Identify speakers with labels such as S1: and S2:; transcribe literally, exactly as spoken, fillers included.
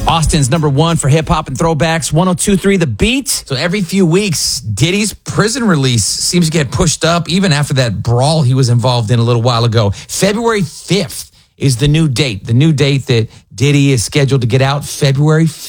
S1: Austin's number one for hip hop and throwbacks, one oh two point three The Beat.
S2: So every few weeks, Diddy's prison release seems to get pushed up, even after that brawl he was involved in a little while ago. February fifth is the new date. The new date that Diddy is scheduled to get out, February fifth.